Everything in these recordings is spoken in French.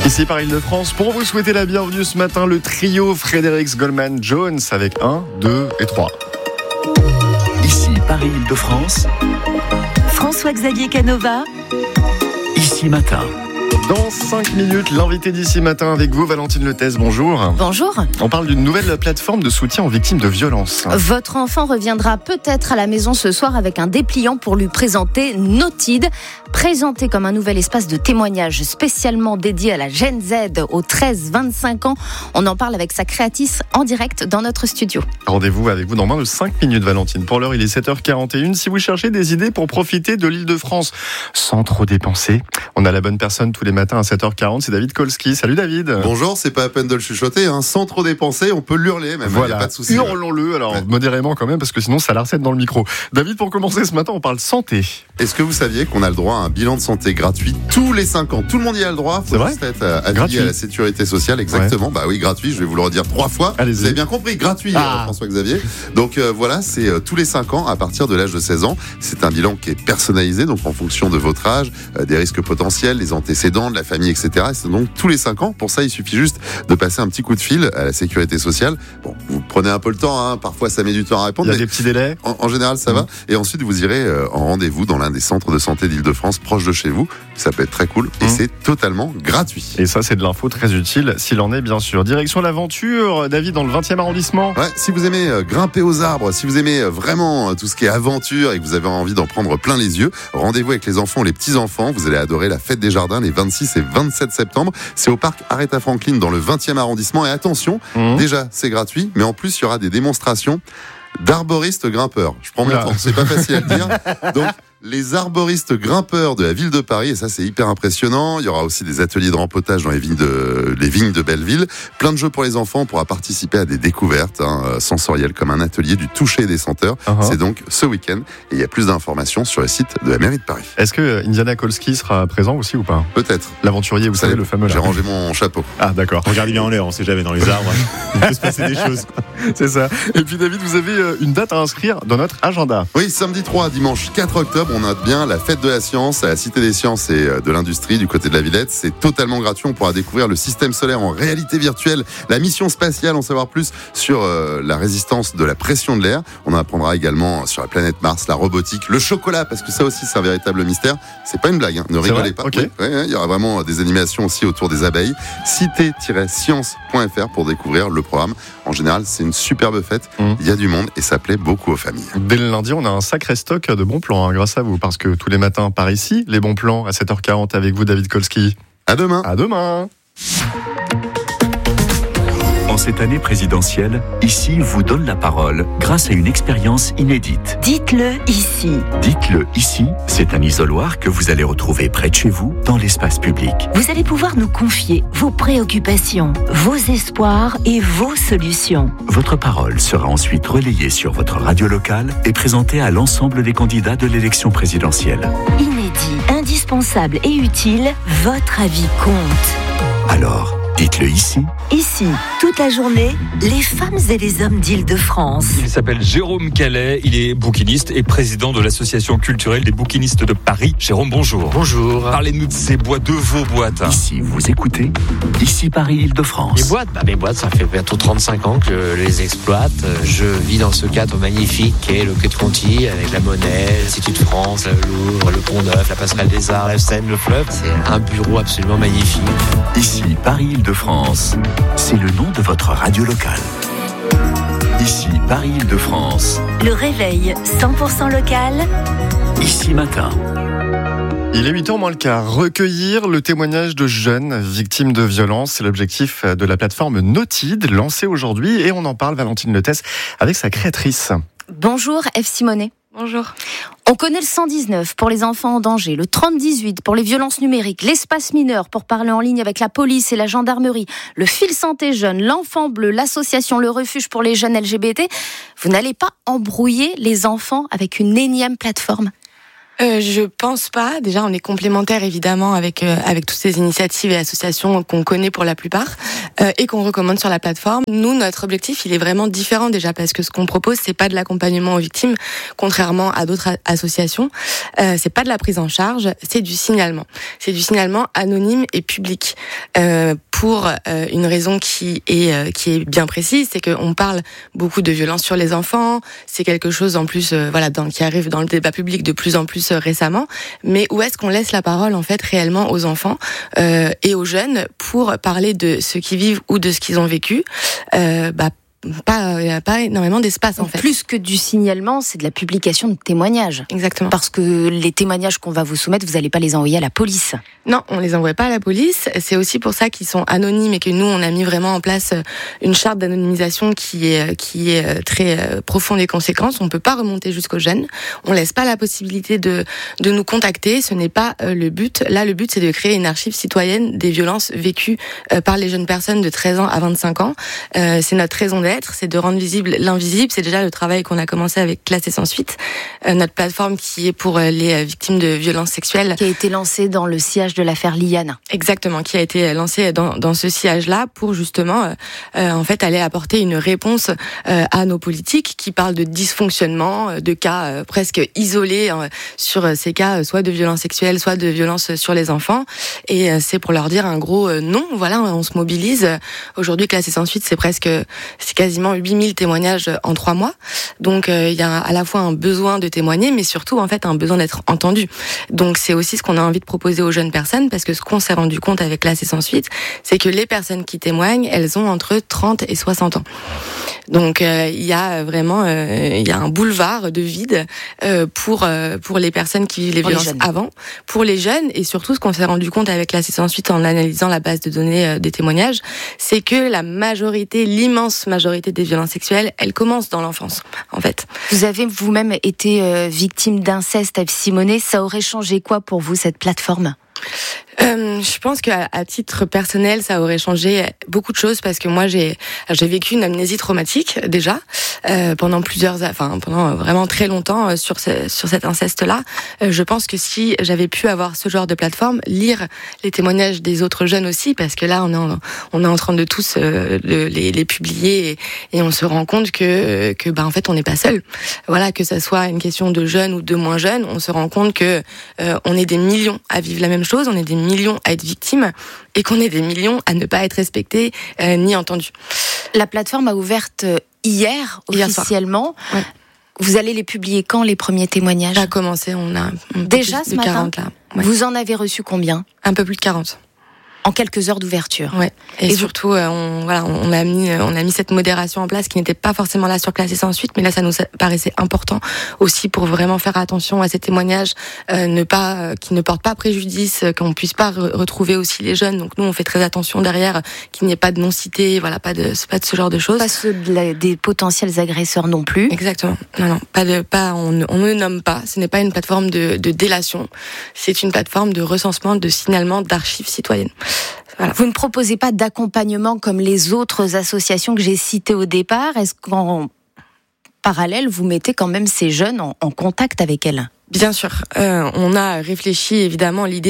Ici par Île-de-France, pour vous souhaiter la bienvenue ce matin, le trio Frédéric Goldman Jones avec 1, 2 et 3. Ici Paris Île-de-France, François-Xavier Canova. Ici Matin. Dans 5 minutes, l'invité d'ici matin avec vous, Valentine Letès, bonjour. Bonjour. On parle d'une nouvelle plateforme de soutien aux victimes de violences. Votre enfant reviendra peut-être à la maison ce soir avec un dépliant pour lui présenter Notid, présenté comme un nouvel espace de témoignage spécialement dédié à la Gen Z aux 13-25 ans. On en parle avec sa créatrice en direct dans notre studio. Rendez-vous avec vous dans moins de 5 minutes, Valentine. Pour l'heure, il est 7h41. Si vous cherchez des idées pour profiter de l'Île-de-France sans trop dépenser, on a la bonne personne tous les matins à 7h40, c'est David Kolski. Salut David. Bonjour, c'est pas à peine de le chuchoter, sans trop dépenser, on peut l'hurler même, voilà. Y a pas de souci. Hurlons-le, alors modérément quand même, parce que sinon ça l'arsène dans le micro. David, pour commencer ce matin, on parle santé. Est-ce que vous saviez qu'on a le droit à un bilan de santé gratuit tous les 5 ans? Tout le monde y a le droit, faut juste être affilié à la sécurité sociale, exactement. Ouais. Bah oui, gratuit, je vais vous le redire 3 fois. Allez-y. Vous avez bien compris, gratuit, François-Xavier. Donc voilà, c'est tous les 5 ans à partir de l'âge de 16 ans. C'est un bilan qui est personnalisé, donc en fonction de votre âge, des risques potentiels, des antécédents, de la famille, etc. Et c'est donc tous les 5 ans. Pour ça, il suffit juste de passer un petit coup de fil à la sécurité sociale. Bon, vous prenez un peu le temps, parfois ça met du temps à répondre. Il y a des petits délais. En général, ça va. Et ensuite, vous irez en rendez-vous dans l'un des centres de santé d'Île-de-France, proche de chez vous. Ça peut être très cool. Et c'est totalement gratuit. Et ça, c'est de l'info très utile, s'il en est, bien sûr. Direction l'aventure, David, dans le 20e arrondissement. Ouais, si vous aimez grimper aux arbres, si vous aimez vraiment tout ce qui est aventure et que vous avez envie d'en prendre plein les yeux, rendez-vous avec les enfants ou les petits-enfants. Vous allez adorer la fête des jardins les 26 et 27 septembre. C'est au parc Aretha Franklin dans le 20e arrondissement. Et attention, déjà, c'est gratuit, mais en plus, il y aura des démonstrations d'arboristes grimpeurs. Je prends mon temps, c'est pas facile à le dire. Donc, les arboristes grimpeurs de la ville de Paris, et ça c'est hyper impressionnant. Il y aura aussi des ateliers de rempotage dans les vignes de Belleville. Plein de jeux pour les enfants, on pourra participer à des découvertes sensorielles comme un atelier du toucher et des senteurs. C'est donc ce week-end et il y a plus d'informations sur le site de la mairie de Paris. Est-ce que Indiana Kolski sera présent aussi ou pas? Peut-être. L'aventurier, vous savez, le fameux. J'ai rangé mon chapeau. Ah d'accord. Regardez bien en l'air, on sait jamais dans les arbres. Il peut se passer des choses. C'est ça. Et puis David, vous avez une date à inscrire dans notre agenda. Oui, samedi 3, dimanche 4 octobre, on note bien la fête de la science à la Cité des Sciences et de l'Industrie du côté de la Villette. C'est totalement gratuit, on pourra découvrir le système solaire en réalité virtuelle, la mission spatiale, en savoir plus sur la résistance de la pression de l'air. On en apprendra également sur la planète Mars, la robotique, le chocolat, parce que ça aussi c'est un véritable mystère. C'est pas une blague, ne rigolez pas. Okay. Oui, il y aura vraiment des animations aussi autour des abeilles. Cité-science.fr pour découvrir le programme. En général, c'est une superbe fête. Il y a du monde et ça plaît beaucoup aux familles. Dès le lundi, on a un sacré stock de bons plans grâce à vous, parce que tous les matins par ici, les bons plans à 7h40 avec vous, David Kolski. À demain. À demain. En cette année présidentielle, Ici vous donne la parole grâce à une expérience inédite. Dites-le ici. Dites-le ici, c'est un isoloir que vous allez retrouver près de chez vous, dans l'espace public. Vous allez pouvoir nous confier vos préoccupations, vos espoirs et vos solutions. Votre parole sera ensuite relayée sur votre radio locale et présentée à l'ensemble des candidats de l'élection présidentielle. Inédit, indispensable et utile, votre avis compte. Alors, dites-le ici. Ici, toute la journée, les femmes et les hommes d'Île-de-France. Il s'appelle Jérôme Calais, il est bouquiniste et président de l'association culturelle des bouquinistes de Paris. Jérôme, bonjour. Bonjour. Parlez-nous de ces boîtes, de vos boîtes. Ici, vous écoutez. Ici Paris Île-de-France. Mes boîtes, ça fait bientôt 35 ans que je les exploite. Je vis dans ce cadre magnifique qu'est le Quai de Conti, avec la Monnaie, l'Institut de France, le Louvre, le Pont-Neuf, la Passerelle des Arts, la Seine, le fleuve. C'est un bureau absolument magnifique. Ici Paris Île-de-France. C'est le nom de votre radio locale. Ici Paris Île-de-France. Le réveil 100% local. Ici Matin. Il est 8h moins le quart. Recueillir le témoignage de jeunes victimes de violences, c'est l'objectif de la plateforme Notid, lancée aujourd'hui. Et on en parle, Valentine Letès, avec sa créatrice. Bonjour, F. Simonet. Bonjour. On connaît le 119 pour les enfants en danger, le 3018 pour les violences numériques, l'espace mineur pour parler en ligne avec la police et la gendarmerie, le fil santé jeune, l'enfant bleu, l'association Le Refuge pour les jeunes LGBT. Vous n'allez pas embrouiller les enfants avec une énième plateforme? Je pense pas. Déjà, on est complémentaires évidemment avec toutes ces initiatives et associations qu'on connaît pour la plupart et qu'on recommande sur la plateforme. Nous, notre objectif, il est vraiment différent déjà parce que ce qu'on propose, c'est pas de l'accompagnement aux victimes, contrairement à d'autres associations. C'est pas de la prise en charge, c'est du signalement. C'est du signalement anonyme et public. Pour une raison qui est bien précise, c'est qu'on parle beaucoup de violence sur les enfants. C'est quelque chose en plus, qui arrive dans le débat public de plus en plus récemment. Mais où est-ce qu'on laisse la parole en fait réellement aux enfants et aux jeunes pour parler de ce qu'ils vivent ou de ce qu'ils ont vécu? Il n'y a pas énormément d'espace en fait. Plus que du signalement, c'est de la publication de témoignages. Exactement. Parce que les témoignages qu'on va vous soumettre, vous n'allez pas les envoyer à la police. Non, on les envoie pas à la police. C'est aussi pour ça qu'ils sont anonymes et que nous, on a mis vraiment en place une charte d'anonymisation qui est très profonde et conséquente. On peut pas remonter jusqu'aux jeunes. On laisse pas la possibilité de nous contacter. Ce n'est pas le but. Là, le but, c'est de créer une archive citoyenne des violences vécues par les jeunes personnes de 13 ans à 25 ans. C'est notre raison d'être. C'est de rendre visible l'invisible. C'est déjà le travail qu'on a commencé avec Classé sans suite, notre plateforme qui est pour les victimes de violences sexuelles. Qui a été lancée dans le sillage de l'affaire Liane. Exactement, qui a été lancée dans ce sillage-là pour justement aller apporter une réponse à nos politiques qui parlent de dysfonctionnement, de cas presque isolés sur ces cas soit de violences sexuelles, soit de violences sur les enfants. Et c'est pour leur dire un gros non, voilà, on se mobilise. Aujourd'hui, Classé sans suite, c'est quasiment 8000 témoignages en 3 mois. Donc, il y a à la fois un besoin de témoigner, mais surtout, en fait, un besoin d'être entendu. Donc, c'est aussi ce qu'on a envie de proposer aux jeunes personnes, parce que ce qu'on s'est rendu compte avec Classé sans suite, c'est que les personnes qui témoignent, elles ont entre 30 et 60 ans. Donc, il y a vraiment, un boulevard de vide pour les personnes qui vivent les violences avant, pour les jeunes, et surtout, ce qu'on s'est rendu compte avec Classé sans suite en analysant la base de données des témoignages, c'est que l'immense majorité des violences sexuelles, elles commencent dans l'enfance, en fait. Vous avez vous-même été victime d'inceste, Ève Simonet. Ça aurait changé quoi pour vous, cette plateforme ? Je pense qu'à titre personnel, ça aurait changé beaucoup de choses parce que moi, j'ai vécu une amnésie traumatique déjà pendant vraiment très longtemps sur cet inceste-là. Je pense que si j'avais pu avoir ce genre de plateforme, lire les témoignages des autres jeunes aussi, parce que là, on est en train de tous les publier et on se rend compte que en fait, on n'est pas seul. Voilà, que ça soit une question de jeunes ou de moins jeunes, on se rend compte que on est des millions à vivre la même chose, on est des millions à être victimes et qu'on est des millions à ne pas être respectés ni entendus. La plateforme a ouverte hier officiellement. Ouais. Vous allez les publier quand, les premiers témoignages ? Ça a commencé, on a déjà plus ce de matin 40 là. Ouais. Vous en avez reçu combien ? Un peu plus de 40. En quelques heures d'ouverture. Ouais. Et surtout, on a mis cette modération en place qui n'était pas forcément là sur Classé sans suite, mais là, ça nous paraissait important aussi pour vraiment faire attention à ces témoignages, qui ne portent pas préjudice, qu'on puisse pas retrouver aussi les jeunes. Donc nous, on fait très attention derrière qu'il n'y ait pas de non-cité, voilà, pas de ce genre de choses. Pas ceux des potentiels agresseurs non plus. Exactement. Non, on ne nomme pas. Ce n'est pas une plateforme de délation. C'est une plateforme de recensement, de signalement, d'archives citoyennes. Voilà. Vous ne proposez pas d'accompagnement comme les autres associations que j'ai citées au départ. Est-ce qu'en parallèle, vous mettez quand même ces jeunes en contact avec elles ? Bien sûr, on a réfléchi, évidemment, l'idée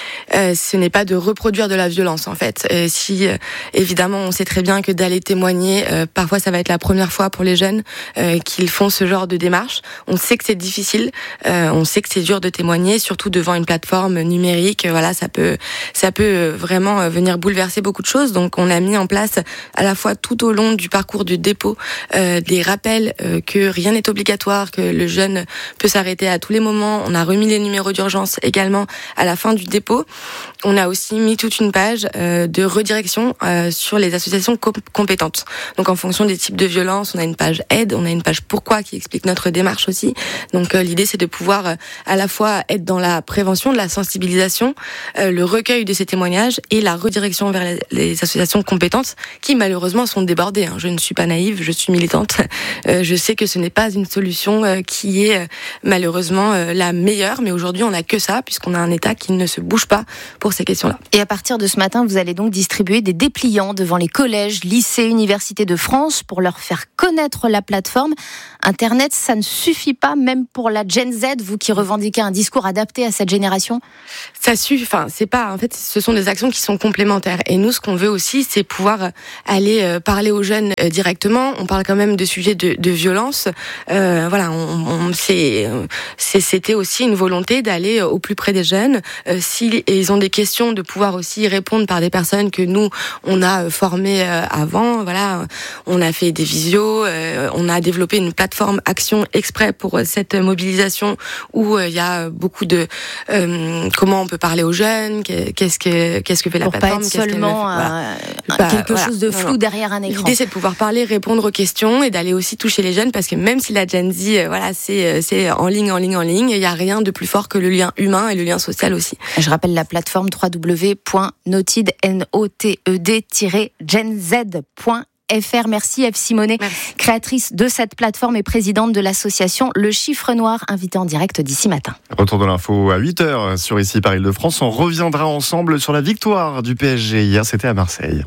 ce n'est pas de reproduire de la violence en fait. Évidemment, on sait très bien que d'aller témoigner, parfois ça va être la première fois pour les jeunes qu'ils font ce genre de démarche. On sait que c'est difficile, on sait que c'est dur de témoigner, surtout devant une plateforme numérique. Voilà, ça peut vraiment venir bouleverser beaucoup de choses. Donc on a mis en place à la fois tout au long du parcours du dépôt des rappels que rien n'est obligatoire, que le jeune peut s'arrêter à tous les moments. On a remis les numéros d'urgence également à la fin du dépôt. On a aussi mis toute une page de redirection sur les associations compétentes. Donc en fonction des types de violences, on a une page aide, on a une page pourquoi qui explique notre démarche aussi. Donc l'idée c'est de pouvoir à la fois être dans la prévention, de la sensibilisation, le recueil de ces témoignages et la redirection vers les associations compétentes qui malheureusement sont débordées. Je ne suis pas naïve, je suis militante. Je sais que ce n'est pas une solution qui est malheureusement la meilleure, mais aujourd'hui on n'a que ça, puisqu'on a un État qui ne se bouge pas pour ces questions-là. Et à partir de ce matin, vous allez donc distribuer des dépliants devant les collèges, lycées, universités de France pour leur faire connaître la plateforme. Internet, ça ne suffit pas, même pour la Gen Z, vous qui revendiquez un discours adapté à cette génération? Ça suffit, enfin, c'est pas, en fait, ce sont des actions qui sont complémentaires. Et nous, ce qu'on veut aussi, c'est pouvoir aller parler aux jeunes directement. On parle quand même de sujets de violence. Voilà, c'était aussi une volonté d'aller au plus près des jeunes. Si ils ont des questions, de pouvoir aussi y répondre par des personnes que nous, on a formées avant. Voilà, on a fait des visios, on a développé une plateforme Action exprès pour cette mobilisation où il y a beaucoup de comment on peut parler aux jeunes, qu'est-ce que fait la plateforme, pas être seulement quelque chose de flou derrière un écran. L'idée, c'est de pouvoir parler, répondre aux questions et d'aller aussi toucher les jeunes, parce que même si la Gen Z, voilà, c'est en ligne, il y a rien de plus fort que le lien humain et le lien social aussi. Je rappelle la plateforme www.notid-genz.fr. Merci Ève Simonet, créatrice de cette plateforme et présidente de l'association Le Chiffre Noir, invitée en direct d'ici matin. Retour de l'info à 8h sur Ici Paris Île-de-France. On reviendra ensemble sur la victoire du PSG. Hier, c'était à Marseille.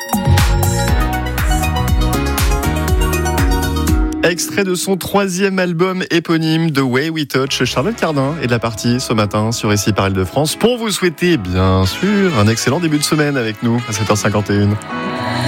Extrait de son 3e album éponyme, The Way We Touch. Charlotte Cardin est de la partie ce matin sur Ici Paris Île-de-France pour vous souhaiter, bien sûr, un excellent début de semaine avec nous à 7h51.